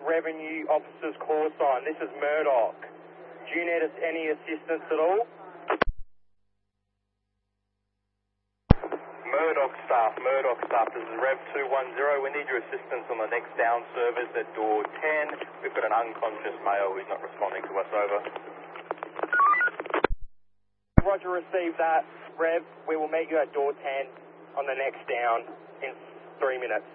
Revenue Officer's call sign. This is Murdoch. Do you need any assistance at all? Murdoch staff, this is Rev 210. We need your assistance on the next down service at door 10. We've got an unconscious male who's not responding to us, over. Roger, received that. Rev, we will meet you at door 10 on the next down in 3 minutes.